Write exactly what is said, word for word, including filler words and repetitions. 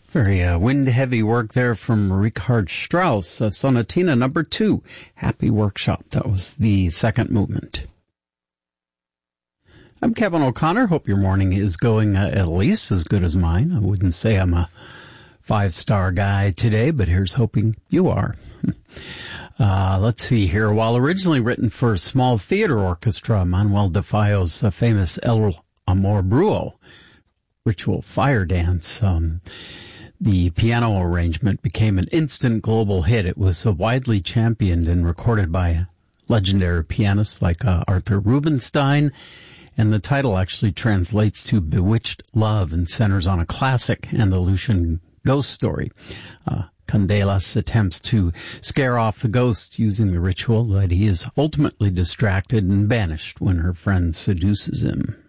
Very uh, wind-heavy work there from Richard Strauss, uh, Sonatina number two, Happy Workshop. That was the second movement. I'm Kevin O'Connor. Hope your morning is going uh, at least as good as mine. I wouldn't say I'm a five-star guy today, but here's hoping you are. Uh, let's see here. While originally written for a small theater orchestra, Manuel de Fallo's uh, famous El Amor Brujo, Ritual Fire Dance, um, the piano arrangement became an instant global hit. It was uh, widely championed and recorded by legendary pianists like uh, Arthur Rubinstein, and the title actually translates to Bewitched Love and centers on a classic Andalusian ghost story. Uh, Candelas attempts to scare off the ghost using the ritual, but he is ultimately distracted and banished when her friend seduces him.